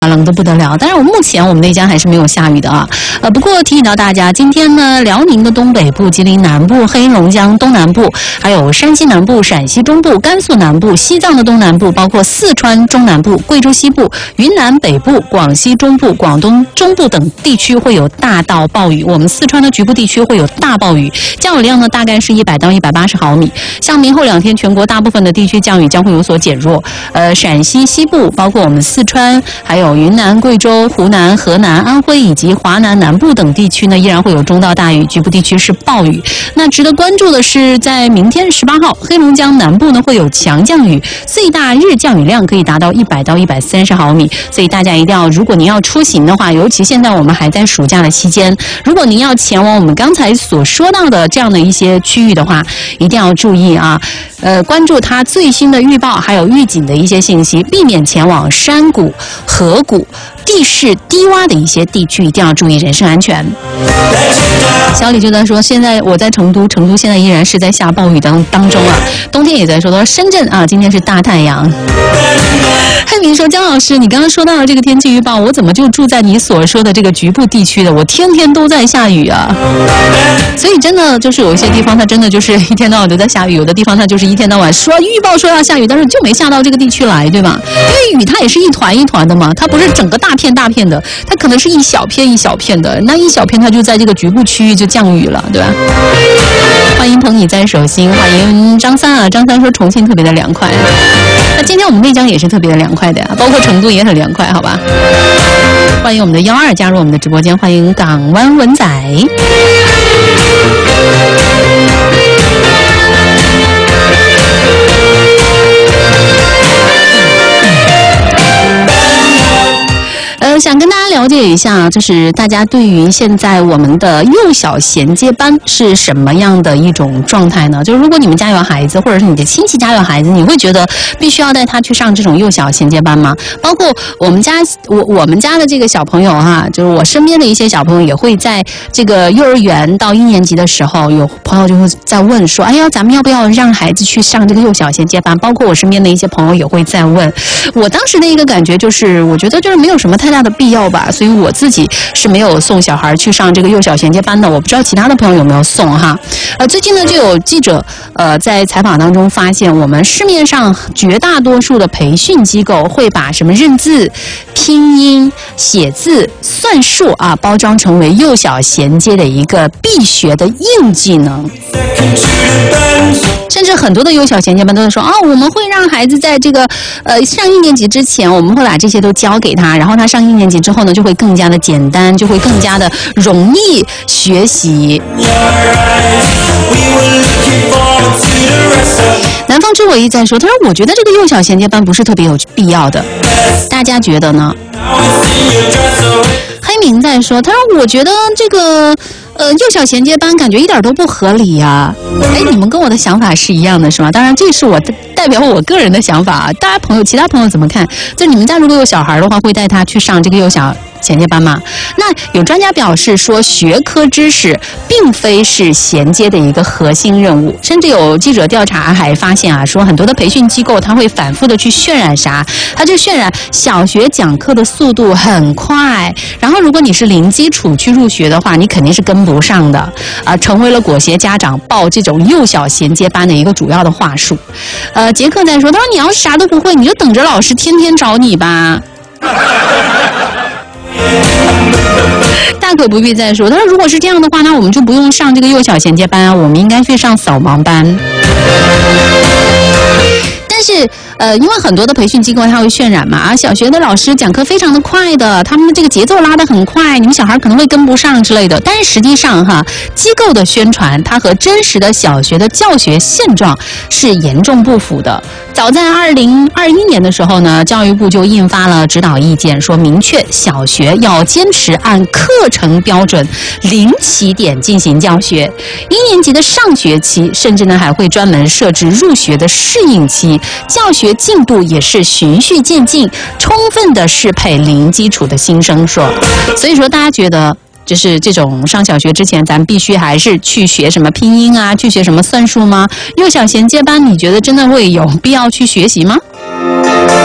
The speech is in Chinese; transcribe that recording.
冷得不得了。但是目前我们那家还是没有下雨的啊。不过提醒到大家，今天呢，辽宁的东北部、吉林南部、黑龙江东南部，还有山西南部、陕西中部、甘肃南部、西藏的东南部，包括四川中南部、贵州西部、云南北部、广西中部、广东中部等地区会有大到暴雨。我们四川的局部地区会有大暴雨，降雨量呢大概是100到180毫米。像明后2天，全国大部分的地区降雨将会有所减弱。陕西西部，包括我们四川，还有云南、贵州、湖南、河南、安徽以及华南南部等地区呢，依然会有中到大雨，局部地区是暴雨。那值得关注的是，在明天18号，黑龙江南部呢会有强降雨，最大日降雨量可以达到100到130毫米。所以大家一定要，如果您要出行的话，尤其现在我们还在暑假的期间，如果您要前往我们刚才所说到的这样的一些区域的话，一定要注意啊，关注它最新的预报还有预警的一些信息，避免前往山谷、河谷、地势低洼的一些地区，一定要注意人身安全。小李就在说，现在我在成都现在依然是在下暴雨当中啊，冬天也在说，他说深圳啊，今天是大太阳。黑明说，姜老师，你刚刚说到的这个天气预报，我怎么就住在你所说的这个局部地区的？我天天都在下雨啊！所以真的就是有一些地方它真的就是一天到晚都在下雨，有的地方它就是一天到晚说预报说要下雨，但是就没下到这个地区来，对吧？因为雨它也是一团一团的嘛，它不是整个大片大片的，它可能是一小片一小片的，那一小片它就在这个局部区域就降雨了，对吧？欢迎捧你在手心，欢迎张三啊，张三说重庆特别的凉快，那今天我们内江也是特别的凉快的呀，包括成都也很凉快，好吧？欢迎我们的12加入我们的直播间，欢迎港湾文仔。想跟大家了解一下，就是大家对于现在我们的幼小衔接班是什么样的一种状态呢？就是如果你们家有孩子，或者是你的亲戚家有孩子，你会觉得必须要带他去上这种幼小衔接班吗？包括我们家的这个小朋友哈，就是我身边的一些小朋友也会在这个幼儿园到1年级的时候，有朋友就会在问说，哎呀，咱们要不要让孩子去上这个幼小衔接班？包括我身边的一些朋友也会在问。我当时的一个感觉就是，我觉得就是没有什么太大的必要吧，所以我自己是没有送小孩去上这个幼小衔接班的。我不知道其他的朋友有没有送哈。最近呢，就有记者在采访当中发现，我们市面上绝大多数的培训机构会把什么认字、拼音、写字、算术啊包装成为幼小衔接的一个必学的硬技能。甚至很多的幼小衔接班都会说，我们会让孩子在这个上1年级之前，我们会把这些都教给他，然后他上1年级之后呢，就会更加的简单，就会更加的容易学习。南方之唯一在说，他说我觉得这个幼小衔接班不是特别有必要的，大家觉得呢？黑明在说，他说我觉得这个幼小衔接班感觉一点都不合理呀。你们跟我的想法是一样的是吗？当然这是我代表我个人的想法啊，其他朋友怎么看？就你们家如果有小孩的话，会带他去上这个幼小衔接班吗？那有专家表示说，学科知识并非是衔接的一个核心任务，甚至有记者调查还发现啊，说很多的培训机构它会反复的去渲染啥？它就渲染小学讲课的速度很快，然后如果你是零基础去入学的话，你肯定是跟不上的成为了裹挟家长报这种幼小衔接班的一个主要的话术。杰克在说，他说你要是啥都不会，你就等着老师天天找你吧。大可不必再说，他说如果是这样的话，那我们就不用上这个幼小衔接班啊，我们应该去上扫盲班。但是因为很多的培训机构它会渲染嘛，小学的老师讲课非常的快的，他们的这个节奏拉得很快，你们小孩可能会跟不上之类的。但是实际上哈，机构的宣传它和真实的小学的教学现状是严重不符的。早在2021年的时候呢，教育部就印发了指导意见，说明确小学要坚持按课程标准零起点进行教学。1年级的上学期，甚至呢还会专门设置入学的适应期，教学进度也是循序渐进，充分的适配零基础的新生。所以说大家觉得就是这种上小学之前咱必须还是去学什么拼音啊，去学什么算术吗？幼小衔接班你觉得真的会有必要去学习吗？